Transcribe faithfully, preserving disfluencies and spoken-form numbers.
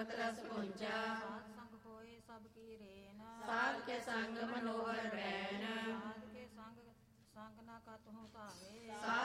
ਭਗਤ ਰਸ ਪੁੰਚਾ। ਸਾਧ ਸੰਗ ਹੋਏ ਸਭ ਕੀ ਰੇਨ, ਸਾਧ ਕੇ ਸੰਗ ਮਨੋਹਰ ਬੈਨ। ਸਾਧ ਕੇ ਸੰਗ ਸੰਗ ਨਾ ਕਤਹੁ ਧਾਵੇ, ਸਾਧ